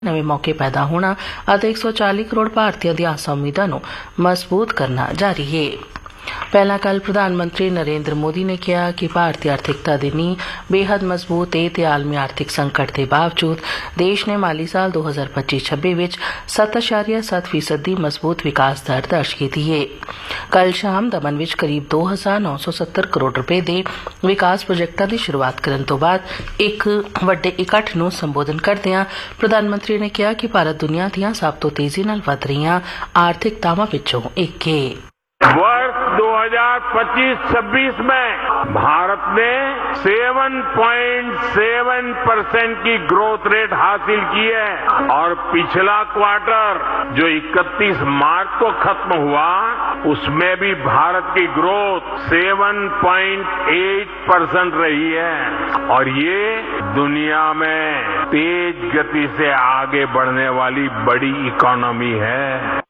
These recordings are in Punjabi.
ਨਵੇਂ ਮੌਕੇ ਪੈਦਾ ਹੋਣਾ ਅਤੇ 140 ਕਰੋੜ ਭਾਰਤੀਆਂ ਦੀਆਂ ਆਸਾਂ ਉਮੀਦਾਂ ਨੂੰ ਮਜ਼ਬੂਤ ਕਰਨਾ ਜਾਰੀ ਹੈ। ਪਹਿਲਾਂ ਕੱਲ੍ਹ ਪ੍ਰਧਾਨ ਮੰਤਰੀ ਨਰਿੰਦਰ ਮੋਦੀ ਨੇ ਕਿਹਾ ਕਿ ਭਾਰਤੀ ਆਰਥਿਕਤਾ ਦੀ ਨੀਂਹ ਬੇहद ਮਜ਼ਬੂਤ ਹੈ ਤੇ ਆਲਮੀ ਆਰਥਿਕ ਸੰਕਟ ਦੇ ਬਾਵਜੂਦ ਦੇਸ਼ ਨੇ ਮਾਲੀ ਸਾਲ 2025-26 ਵਿੱਚ 7.7% ਦੀ ਮਜ਼ਬੂਤ ਵਿਕਾਸ ਦਰ ਦਰਜ ਕੀਤੀ ਹੈ। ਕੱਲ੍ਹ ਸ਼ਾਮ ਦਮਨ ਵਿੱਚ ਕਰੀਬ 2,970 ਕਰੋੜ ਰੁਪਏ ਦੇ ਵਿਕਾਸ ਪ੍ਰੋਜੈਕਟਾਂ ਦੀ ਸ਼ੁਰੂਆਤ ਕਰਨ ਤੋਂ ਬਾਅਦ ਇੱਕ ਵੱਡੇ ਇਕੱਠ ਨੂੰ ਸੰਬੋਧਨ ਕਰਦਿਆਂ ਪ੍ਰਧਾਨ ਮੰਤਰੀ ਨੇ ਕਿਹਾ ਕਿ ਭਾਰਤ ਦੁਨੀਆ ਦੀਆਂ ਸਭ ਤੋਂ ਤੇਜ਼ੀ ਨਾਲ ਵਧ ਰਹੀਆਂ ਆਰਥਿਕਤਾਵਾਂ ਵਿੱਚੋਂ ਇੱਕ ਹੈ। वर्ष 2025-26 में भारत ने 7.7% की ग्रोथ रेट हासिल की है और पिछला क्वार्टर जो 31 मार्च को खत्म हुआ उसमें भी भारत की ग्रोथ 7.8% रही है और ये दुनिया में तेज गति से आगे बढ़ने वाली बड़ी इकोनॉमी है।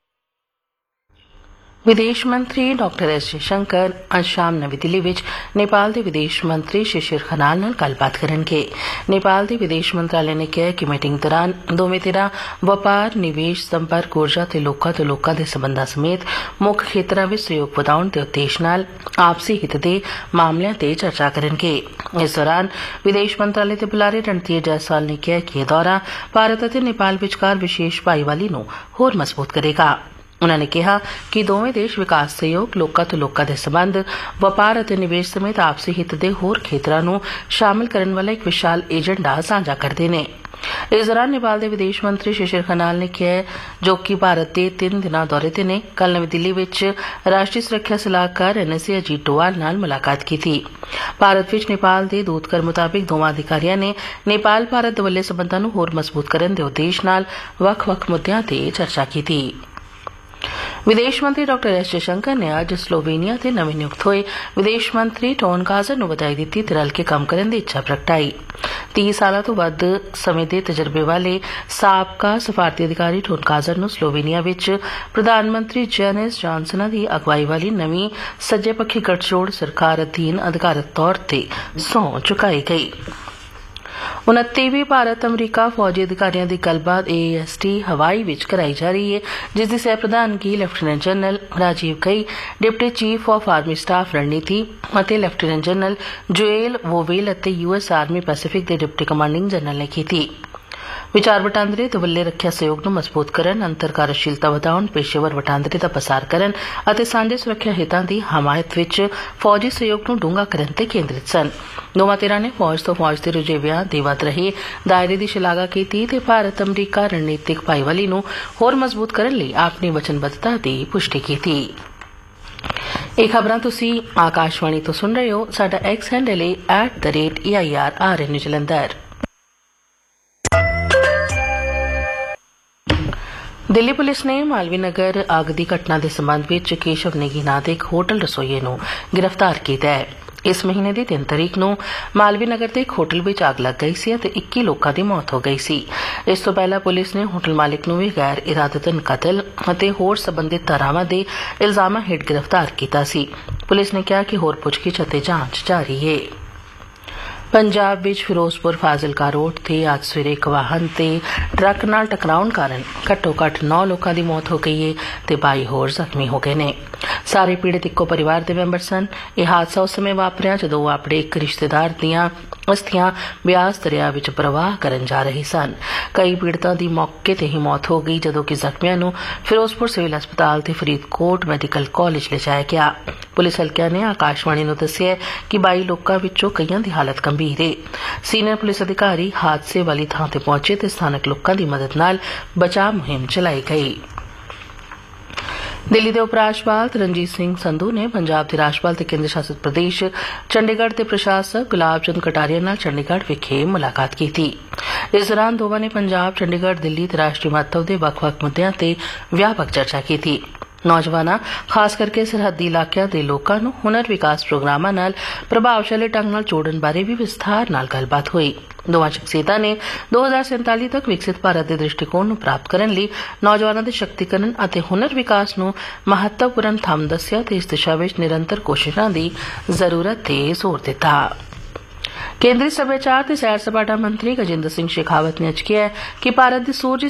ਵਿਦੇਸ਼ ਮੰਤਰੀ ਡਾਕਟਰ ਐਸ ਜਯਸ਼ੰਕਰ ਅੱਜ ਸ਼ਾਮ ਨਵੀਂ ਦਿੱਲੀ ਵਿੱਚ ਨੇਪਾਲ ਦੇ ਵਿਦੇਸ਼ ਮੰਤਰੀ ਸ਼ਿਸ਼ਿਰ ਖਨਾਲ ਨਾਲ ਗੱਲਬਾਤ ਕਰਨਗੇ। ਨੇਪਾਲ ਦੇ ਵਿਦੇਸ਼ ਮੰਤਰਾਲੇ ਨੇ ਕਿਹਾ ਕਿ ਮੀਟਿੰਗ ਦੌਰਾਨ ਦੋਵੇਂ ਧਿਰਾਂ ਵਪਾਰ, ਨਿਵੇਸ਼, ਸੰਪਰਕ, ਊਰਜਾ ਤੇ ਲੋਕਾਂ ਤੋਂ ਲੋਕਾਂ ਦੇ ਸਬੰਧਾਂ ਸਮੇਤ ਮੁੱਖ ਖੇਤਰਾਂ ਵਿੱਚ ਸਹਿਯੋਗ ਵਧਾਉਣ ਦੇ ਉਦੇਸ਼ ਨਾਲ ਆਪਸੀ ਹਿੱਤ ਦੇ ਮਾਮਲਿਆਂ ਤੇ ਚਰਚਾ ਕਰਨਗੇ। ਇਸ ਦੌਰਾਨ ਵਿਦੇਸ਼ ਮੰਤਰਾਲੇ ਦੇ ਬੁਲਾਰੇ ਰਣਧੀਰ ਜੈਸਵਾਲ ਨੇ ਕਿਹਾ ਕਿ ਇਹ ਦੌਰਾ ਭਾਰਤ ਅਤੇ ਨੇਪਾਲ ਵਿਚਕਾਰ ਵਿਸ਼ੇਸ਼ ਭਾਈਵਾਲੀ ਨੂੰ ਹੋਰ ਮਜ਼ਬੂਤ ਕਰੇਗਾ। ਉਨ੍ਹਾਂ ਨੇ ਕਿਹਾ ਕਿ ਦੋਵੇਂ ਦੇਸ਼ ਵਿਕਾਸ ਸਹਿਯੋਗ, ਲੋਕਾਂ ਤੋਂ ਲੋਕਾਂ ਦੇ ਸਬੰਧ, ਵਪਾਰ ਅਤੇ ਨਿਵੇਸ਼ ਸਮੇਤ ਆਪਸੀ ਹਿੱਤ ਦੇ ਹੋਰ ਖੇਤਰਾਂ ਨੂੰ ਸ਼ਾਮਲ ਕਰਨ ਵਾਲਾ ਇੱਕ ਵਿਸ਼ਾਲ ਏਜੰਡਾ ਸਾਂਝਾ ਕਰਦੇ ਨੇ। ਇਸ ਦੌਰਾਨ ਨੇਪਾਲ ਦੇ ਵਿਦੇਸ਼ ਮੰਤਰੀ ਸ਼ਿਸ਼ਿਰ ਖਨਾਲ ਨੇ ਕਿਹਾ, ਜੋ ਕਿ ਭਾਰਤ ਦੇ 3 ਦਿਨਾਂ ਦੌਰੇ ਤੇ ਨੇ, ਕੱਲ੍ਹ ਨਵੀਂ ਦਿੱਲੀ ਵਿੱਚ ਰਾਸ਼ਟਰੀ ਸੁਰੱਖਿਆ ਸਲਾਹਕਾਰ NSA ਅਜੀਤ ਡੋਵਾਲ ਨਾਲ ਮੁਲਾਕਾਤ ਕੀਤੀ। ਭਾਰਤ ਵਿੱਚ ਨੇਪਾਲ ਦੇ ਦੂਤਘਰ ਮੁਤਾਬਿਕ ਦੋਵਾਂ ਅਧਿਕਾਰੀਆਂ ਨੇ ਨੇਪਾਲ ਭਾਰਤ ਦਵੱਲੇ ਸਬੰਧਾਂ ਨੂੰ ਹੋਰ ਮਜ਼ਬੂਤ ਕਰਨ ਦੇ ਉਦੇਸ਼ ਨਾਲ ਵੱਖ-ਵੱਖ ਮੁੱਦਿਆਂ ਤੇ ਚਰਚਾ ਕੀਤੀ। ਵਿਦੇਸ਼ ਮੰਤਰੀ ਡਾਕਟਰ ਐਸ ਜਯਸ਼ੰਕਰ ਨੇ ਅੱਜ ਸਲੋਵੇਨੀਆ ਦੇ ਨਵੇਂ ਨਿਯੁਕਤ ਹੋਏ ਵਿਦੇਸ਼ ਮੰਤਰੀ ਟੋਨ ਕਾਜ਼ਰ ਨੂੰ ਵਧਾਈ ਦਿੱਤੀ ਤੇ ਰਲ ਕੇ ਕੰਮ ਕਰਨ ਦੀ ਇੱਛਾ ਪ੍ਰਗਟਾਈ। 30 ਸਾਲਾਂ ਤੋਂ ਵੱਧ ਸਮੇਂ ਦੇ ਤਜਰਬੇ ਵਾਲੇ ਸਾਬਕਾ ਸਫਾਰਤੀ ਅਧਿਕਾਰੀ ਟੋਨ ਕਾਜ਼ਰ ਨੂੰ ਸਲੋਵੇਨੀਆ ਵਿੱਚ ਪ੍ਰਧਾਨ ਮੰਤਰੀ ਜੈਨਿਸ ਜੌਨਸਨ ਦੀ ਅਗਵਾਈ ਵਾਲੀ ਨਵੀਂ ਸੱਜੇ ਪੱਖੀ ਗੱਠਜੋੜ ਸਰਕਾਰ ਅਧੀਨ ਅਧਿਕਾਰਤ ਤੌਰ ਤੇ ਸਹੁੰ ਚੁਕਾਈ ਗਈ। 29ਵੀਂ ਭਾਰਤ ਅਮਰੀਕਾ ਫੌਜੀ ਅਧਿਕਾਰੀਆਂ ਦੀ ਗੱਲਬਾਤ AAST ਹਵਾਈ ਵਿੱਚ ਕਰਾਈ ਜਾ ਰਹੀ ਹੈ, ਜਿਸ ਦੀ ਸਹਿ ਪ੍ਰਧਾਨਗੀ lieutenant general Rajiv Ghai, deputy chief of army staff ਰਣਨੀਤੀ ਅਤੇ ਲੈਫਟੀਨੈਂਟ ਜਨਰਲ ਜੋਏਲ ਵੋਵੇਲ ਅਤੇ US ਆਰਮੀ ਪੈਸੀਫਿਕ ਦੇ ਡਿਪਟੀ ਕਮਾਂਡਿੰਗ ਜਨਰਲ ਨੇ ਕੀਤੀ। ਵਿਚਾਰ ਵਟਾਂਦਰੇ, ਦਵੱਲੇ ਰੱਖਿਆ ਸਹਿਯੋਗ ਨੂੰ ਮਜ਼ਬੂਤ ਕਰਨ, ਅੰਤਰ ਕਾਰਜਸ਼ੀਲਤਾ ਵਧਾਉਣ, ਪੇਸ਼ੇਵਰ ਵਟਾਂਦਰੇ ਦਾ ਪਸਾਰ ਕਰਨ ਅਤੇ ਸਾਂਝੇ ਸੁਰੱਖਿਆ ਹਿੱਤਾਂ ਦੀ ਹਮਾਇਤ ਵਿੱਚ ਫੌਜੀ ਸਹਿਯੋਗ ਨੂੰ ਡੂੰਘਾ ਕਰਨ ਤੇ ਕੇਂਦਰਿਤ ਸਨ। ਦੋਵਾਂ ਧਿਰਾਂ ਨੇ ਫੌਜ ਤੋਂ ਫੌਜ ਦੇ ਰੁਝੇਵਿਆਂ ਦੇ ਵੱਧ ਰਹੇ ਦਾਇਰੇ ਦੀ ਸ਼ਲਾਘਾ ਕੀਤੀ ਤੇ ਭਾਰਤ ਅਮਰੀਕਾ ਰਣਨੀਤਿਕ ਭਾਈਵਾਲੀ ਨੂੰ ਹੋਰ ਮਜ਼ਬੂਤ ਕਰਨ ਲਈ ਆਪਣੀ ਵਚਨਬੱਧਤਾ ਦੀ ਪੁਸ਼ਟੀ ਕੀਤੀ। ਇਹ ਖਬਰਾਂ ਤੁਸੀਂ ਆਕਾਸ਼ਵਾਣੀ ਤੋਂ ਸੁਣ ਰਹੇ ਹੋ। ਸਾਡਾ X ਹੈਂਡਲ ਹੈ @AIRRN ਜਲੰਧਰ। ਦਿੱਲੀ ਪੁਲਿਸ ਨੇ ਮਾਲਵੀ ਨਗਰ ਅੱਗ ਦੀ ਘਟਨਾ ਦੇ ਸਬੰਧ ਵਿੱਚ ਕੇਸ਼ਵ ਨੇਗੀ ਨਾਂ ਦੇ ਇੱਕ ਹੋਟਲ ਰਸੋਈਏ ਨੂੰ ਗ੍ਰਿਫਤਾਰ ਕੀਤਾ ਹੈ। ਇਸ ਮਹੀਨੇ ਦੀ 3 ਤਰੀਕ ਨੂੰ ਮਾਲਵੀ ਨਗਰ ਦੇ ਇੱਕ ਹੋਟਲ ਵਿੱਚ ਅੱਗ ਲੱਗ ਗਈ ਸੀ ਅਤੇ 21 ਲੋਕਾਂ ਦੀ ਮੌਤ ਹੋ ਗਈ ਸੀ। ਇਸ ਤੋਂ ਪਹਿਲਾਂ ਪੁਲਿਸ ਨੇ ਹੋਟਲ ਮਾਲਿਕ ਨੂੰ ਵੀ ਗੈਰ ਇਰਾਦਤਨ ਕਤਲ ਅਤੇ ਹੋਰ ਸਬੰਧਿਤ ਧਾਰਾਵਾਂ ਦੇ ਇਲਜ਼ਾਮਾਂ ਹੇਠ ਗ੍ਰਿਫਤਾਰ ਕੀਤਾ ਸੀ। ਪੁਲਿਸ ਨੇ ਕਿਹਾ ਕਿ ਹੋਰ ਪੁੱਛਗਿੱਛ ਅਤੇ ਜਾਂਚ ਜਾਰੀ ਹੈ। ਪੰਜਾਬ ਵਿੱਚ ਫਿਰੋਜ਼ਪੁਰ ਫਾਜ਼ਿਲਕਾ ਰੋਡ ਤੇ ਅੱਜ ਸਵੇਰੇ ਇੱਕ ਵਾਹਨ ਤੇ ਟਰੱਕ ਨਾਲ ਟਕਰਾਉਣ ਕਾਰਨ ਘੱਟੋ-ਘੱਟ 9 ਲੋਕਾਂ ਦੀ ਮੌਤ ਹੋ ਗਈ ਹੈ ਤੇ 22 ਹੋਰ ਜ਼ਖਮੀ ਹੋ ਗਏ ਨੇ। ਸਾਰੇ ਪੀੜਤ ਇੱਕੋ ਪਰਿਵਾਰ ਦੇ ਮੈਂਬਰ ਸਨ। ਇਹ ਹਾਦਸਾ ਉਸ ਸਮੇਂ ਵਾਪਰਿਆ ਜਦੋਂ ਉਹ ਆਪਣੇ ਇੱਕ ਰਿਸ਼ਤੇਦਾਰ ਦੀਆਂ ਅਸਥੀਆਂ ਬਿਆਸ ਦਰਿਆ ਵਿੱਚ ਪ੍ਰਵਾਹ ਕਰਨ ਜਾ ਰਹੇ ਸਨ। ਕਈ ਪੀੜਤਾਂ ਦੀ ਮੌਕੇ ਤੇ ਹੀ ਮੌਤ ਹੋ ਗਈ, ਜਦੋਂ ਕਿ ਜ਼ਖਮੀਆਂ ਨੂੰ ਫਿਰੋਜ਼ਪੁਰ ਸਿਵਲ ਹਸਪਤਾਲ ਤੇ ਫਰੀਦਕੋਟ ਮੈਡੀਕਲ ਕਾਲਜ ਲਿਜਾਇਆ ਗਿਆ। ਪੁਲਿਸ ਹਲਕਿਆਂ ਨੇ ਆਕਾਸ਼ਵਾਣੀ ਨੂੰ ਦੱਸਿਆ ਕਿ 22 ਲੋਕਾਂ ਵਿੱਚੋਂ ਕਈਆਂ ਦੀ ਹਾਲਤ ਗੰਭੀਰ ਹੈ। ਸੀਨੀਅਰ ਪੁਲਿਸ ਅਧਿਕਾਰੀ ਹਾਦਸੇ ਵਾਲੀ ਥਾਂ ਤੇ ਪਹੁੰਚੇ ਤੇ ਸਥਾਨਕ ਲੋਕਾਂ ਦੀ ਮਦਦ ਨਾਲ ਬਚਾਅ ਮੁਹਿੰਮ ਚਲਾਈ ਗਈ। ਦਿੱਲੀ ਦੇ ਉਪ ਰਾਜਪਾਲ ਰਣਜੀਤ ਸਿੰਘ ਸੰਧੂ ਨੇ ਪੰਜਾਬ ਦੇ ਰਾਜਪਾਲ ਤੇ ਕੇਂਦਰ ਸ਼ਾਸਿਤ ਪ੍ਰਦੇਸ਼ ਚੰਡੀਗੜ੍ਹ ਦੇ ਪ੍ਰਸ਼ਾਸਕ ਗੁਲਾਬ ਚੰਦ ਕਟਾਰੀਆ ਨਾਲ ਚੰਡੀਗੜ੍ਹ ਵਿਖੇ ਮੁਲਾਕਾਤ ਕੀਤੀ। ਇਸ ਦੌਰਾਨ ਦੋਵਾਂ ਨੇ ਪੰਜਾਬ, ਚੰਡੀਗੜ੍ਹ, ਦਿੱਲੀ ਤੇ ਰਾਸ਼ਟਰੀ ਮਹੱਤਵ ਦੇ ਵੱਖ-ਵੱਖ ਮੁੱਦਿਆਂ ਤੇ ਵਿਆਪਕ ਚਰਚਾ ਕੀਤੀ। ਨੌਜਵਾਨਾਂ, ਖਾਸ ਕਰਕੇ ਸਰਹੱਦੀ ਇਲਾਕਿਆਂ ਦੇ ਲੋਕਾਂ ਨੂੰ ਹੁਨਰ ਵਿਕਾਸ ਪ੍ਰੋਗਰਾਮਾਂ ਨਾਲ ਪ੍ਰਭਾਵਸ਼ਾਲੀ ਢੰਗ ਨਾਲ ਜੋੜਨ ਬਾਰੇ ਵੀ ਵਿਸਥਾਰ ਨਾਲ ਗੱਲਬਾਤ ਹੋਈ। ਦੋਵਾਂ ਸ਼ਖਸੀਅਤਾਂ ਨੇ 2047 ਤੱਕ ਵਿਕਸਿਤ ਭਾਰਤ ਦੇ ਦ੍ਰਿਸ਼ਟੀਕੋਣ ਨੂੰ ਪ੍ਰਾਪਤ ਕਰਨ ਲਈ ਨੌਜਵਾਨਾਂ ਦੇ ਸ਼ਕਤੀਕਰਨ ਅਤੇ ਹੁਨਰ ਵਿਕਾਸ ਨੂੰ ਮਹੱਤਵਪੂਰਨ ਥੰਮ ਦੱਸਿਆ ਤੇ ਇਸ ਦਿਸ਼ਾ ਵਿੱਚ ਨਿਰੰਤਰ ਕੋਸ਼ਿਸ਼ਾਂ ਦੀ ਜ਼ਰੂਰਤ ਤੇ ਜ਼ੋਰ ਦਿੱਤਾ। केंद्रीय सभ्याचार ते सैर सपाटा मंत्री गजेंद्र सिंह शेखावत ने अज कहा कि भारत की सोच